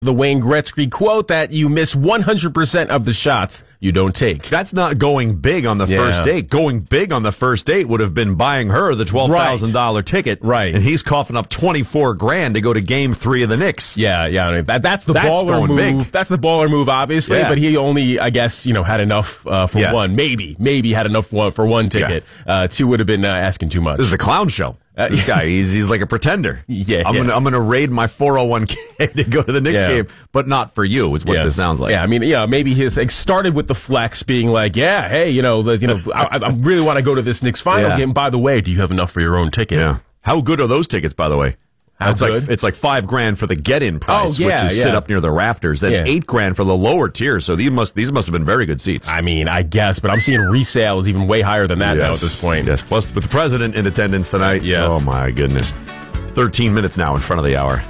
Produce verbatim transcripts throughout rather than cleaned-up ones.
The Wayne Gretzky quote that you miss one hundred percent of the shots you don't take. That's not going big on the Yeah. first date. Going big on the first date would have been buying her the twelve thousand dollars Right. ticket. Right. And he's coughing up twenty-four grand to go to game three of the Knicks. Yeah, yeah. I mean, that, that's the That's baller going move. big. That's the baller move, obviously. Yeah. But he only, I guess, you know, had enough uh, for Yeah. one. Maybe, maybe had enough one, for one ticket. Uh, two would have been uh, asking too much. This is a clown show. Uh, This guy, he's he's like a pretender. Yeah, I'm yeah. gonna I'm gonna raid my four oh one k to go to the Knicks Yeah. game, but not for you. Is what yeah. this sounds like. Yeah, I mean, yeah, maybe his like, started with the flex, being like, yeah, hey, you know, the, you know, I, I really want to go to this Knicks finals Yeah. game. By the way, do you have enough for your own ticket? Yeah. How good are those tickets, by the way? How it's like good? it's like five grand for the get-in price, Oh, yeah, which is yeah. sit up near the rafters. Then Yeah. eight grand for the lower tiers. So these must these must have been very good seats. I mean, I guess, but I'm seeing resale is even way higher than that now at this point. Yes. Plus, with the president in attendance tonight. Yes. Oh my goodness. Thirteen minutes now in front of the hour.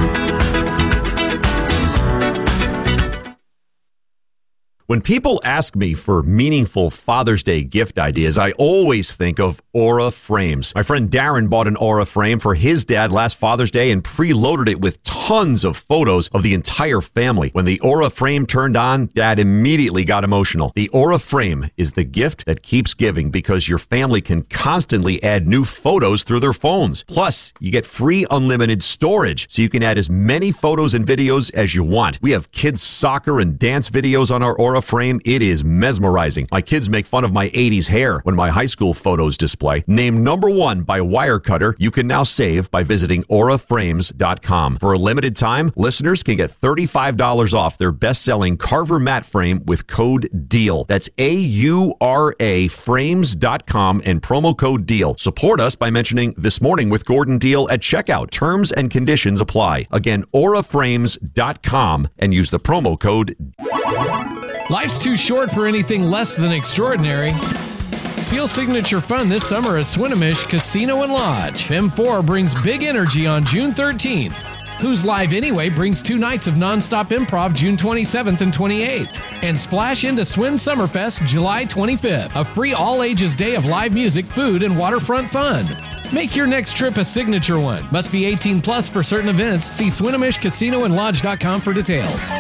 When people ask me for meaningful Father's Day gift ideas, I always think of Aura Frames. My friend Darren bought an Aura frame for his dad last Father's Day and preloaded it with tons of photos of the entire family. When the Aura frame turned on, Dad immediately got emotional. The Aura frame is the gift that keeps giving because your family can constantly add new photos through their phones. Plus, you get free unlimited storage, so you can add as many photos and videos as you want. We have kids' soccer and dance videos on our Aura frame. It is mesmerizing. My kids make fun of my eighties hair when my high school photos display. Named number one by Wirecutter, you can now save by visiting aura frames dot com. For a limited time, listeners can get thirty-five dollars off their best-selling Carver mat frame with code DEAL. That's A U R A frames dot com and promo code DEAL. Support us by mentioning This Morning with Gordon Deal at checkout. Terms and conditions apply. Again, aura frames dot com and use the promo code Life's too short for anything less than extraordinary. Feel signature fun this summer at Swinomish Casino and Lodge. M four brings big energy on June thirteenth. Who's Live Anyway brings two nights of nonstop improv June twenty-seventh and twenty-eighth. And splash into Swin Summerfest July twenty-fifth, a free all-ages day of live music, food, and waterfront fun. Make your next trip a signature one. Must be eighteen plus for certain events. See Swinomish Casino and Lodge dot com for details.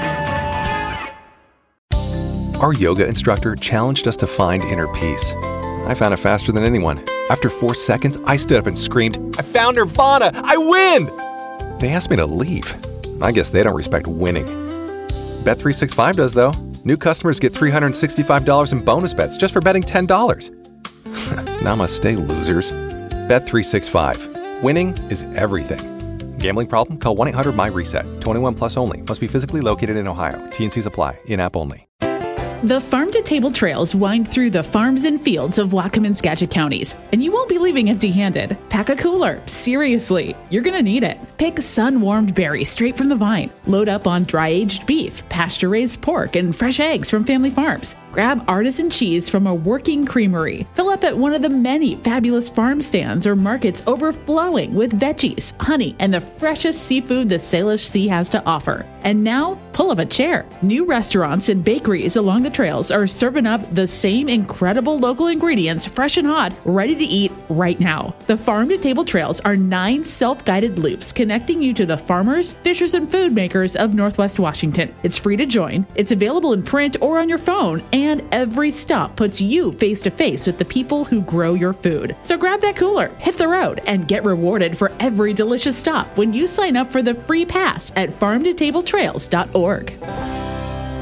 Our yoga instructor challenged us to find inner peace. I found it faster than anyone. After four seconds, I stood up and screamed, "I found Nirvana! I win!" They asked me to leave. I guess they don't respect winning. Bet three sixty-five does, though. New customers get three hundred sixty-five dollars in bonus bets just for betting ten dollars. Namaste, losers. Bet three sixty-five. Winning is everything. Gambling problem? Call one eight hundred my reset. twenty-one plus only. Must be physically located in Ohio. T N Cs apply. In-app only. The farm-to-table trails wind through the farms and fields of Whatcom and Skagit counties, and you won't be leaving empty-handed. Pack a cooler. Seriously, you're going to need it. Pick sun-warmed berries straight from the vine. Load up on dry-aged beef, pasture-raised pork, and fresh eggs from family farms. Grab artisan cheese from a working creamery. Fill up at one of the many fabulous farm stands or markets overflowing with veggies, honey, and the freshest seafood the Salish Sea has to offer. And now, pull up a chair. New restaurants and bakeries along the trails are serving up the same incredible local ingredients, fresh and hot, ready to eat right now. The Farm to Table Trails are nine self-guided loops connecting you to the farmers, fishers, and food makers of Northwest Washington. It's free to join. It's available in print or on your phone, and every stop puts you face to face with the people who grow your food. So grab that cooler, hit the road, and get rewarded for every delicious stop when you sign up for the free pass at farm to table trails dot org.